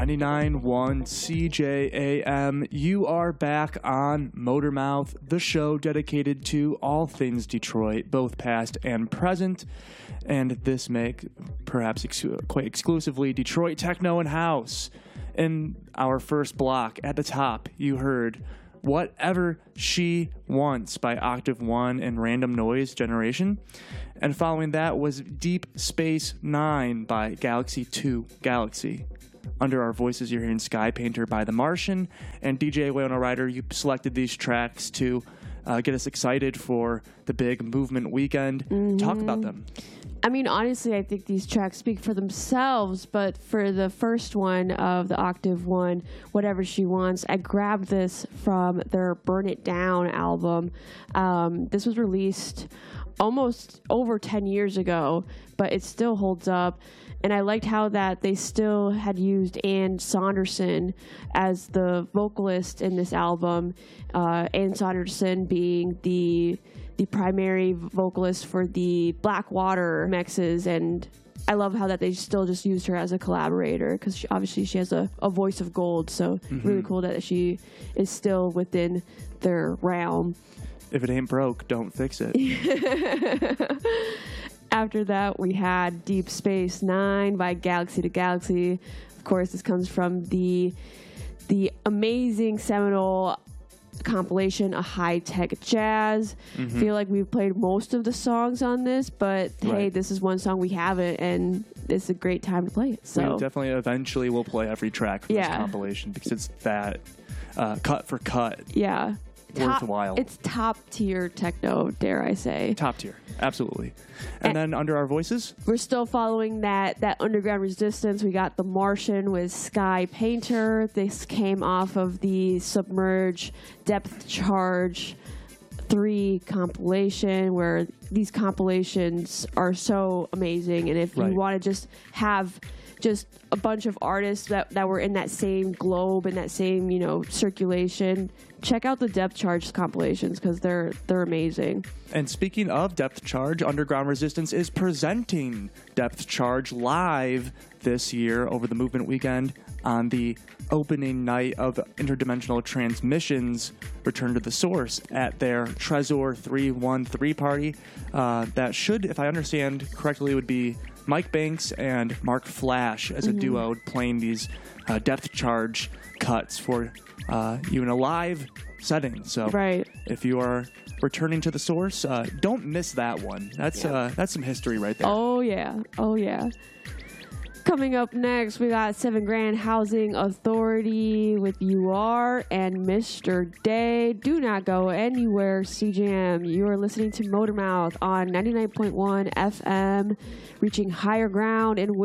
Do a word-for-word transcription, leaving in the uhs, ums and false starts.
ninety-nine point one C J A M. You are back on Motormouth, the show dedicated to all things Detroit, both past and present. And this make perhaps ex- quite exclusively Detroit techno and house. In our first block, at the top, you heard Whatever She Wants by Octave One and Random Noise Generation. And following that was Deep Space Nine by Galaxy two Galaxy. Under our voices, you're hearing Sky Painter by The Martian. And D J Wayno Ryder, you selected these tracks to uh, get us excited for the big movement weekend. Mm-hmm. Talk about them. I mean, honestly, I think these tracks speak for themselves, but for the first one of the Octave One, Whatever She Wants, I grabbed this from their Burn It Down album. Um, this was released almost over ten years ago, but it still holds up. And I liked how that they still had used Ann Saunderson as the vocalist in this album. Uh, Ann Saunderson being the the primary vocalist for the Blackwater mixes, and I love how that they still just used her as a collaborator because obviously she has a, a voice of gold. So mm-hmm. really cool that she is still within their realm. If it ain't broke, don't fix it. After that, we had Deep Space Nine by Galaxy to Galaxy. Of course, this comes from the the amazing seminal compilation, A High Tech Jazz. Mm-hmm. I feel like we've played most of the songs on this, but hey, right. this is one song we haven't, and it's a great time to play it. So we definitely eventually will play every track from yeah. this compilation because it's that uh, cut for cut. Yeah. Worthwhile. Top, it's top tier techno, dare I say. Top tier, absolutely. And, and then under our voices, we're still following that that underground resistance. We got The Martian with Sky Painter. This came off of the Submerge Depth Charge three compilation, where these compilations are so amazing. And if right. you want to just have just a bunch of artists that, that were in that same globe, in that same, you know, circulation, check out the Depth Charge compilations because they're they're amazing. And speaking of Depth Charge, Underground Resistance is presenting Depth Charge live this year over the Movement Weekend on the opening night of Interdimensional Transmissions Return to the Source at their Trezor three one three party. Uh, that should, if I understand correctly, would be Mike Banks and Mark Flash as a mm-hmm. duo playing these uh, Depth Charge cuts for uh, you in a live setting. So right. if you are returning to the source, uh, don't miss that one. That's yeah. uh, that's some history right there. Oh, yeah. Oh, yeah. Coming up next, we got Seven Grand Housing Authority with U R and Mister Day. Do not go anywhere, C J M. You are listening to Motormouth on ninety-nine point one F M, reaching higher ground in